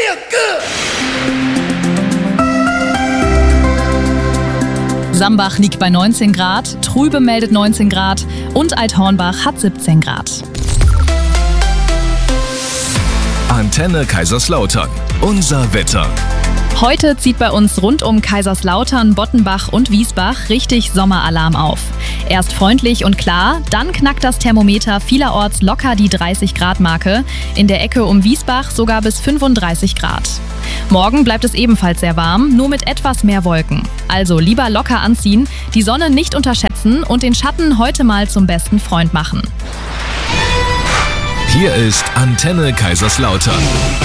Sambach liegt bei 19 Grad, Trübe meldet 19 Grad und Alt-Hornbach hat 17 Grad. Antenne Kaiserslautern. Unser Wetter. Heute zieht bei uns rund um Kaiserslautern, Bottenbach und Wiesbach richtig Sommeralarm auf. Erst freundlich und klar, dann knackt das Thermometer vielerorts locker die 30-Grad-Marke. In der Ecke um Wiesbach sogar bis 35 Grad. Morgen bleibt es ebenfalls sehr warm, nur mit etwas mehr Wolken. Also lieber locker anziehen, die Sonne nicht unterschätzen und den Schatten heute mal zum besten Freund machen. Hier ist Antenne Kaiserslautern.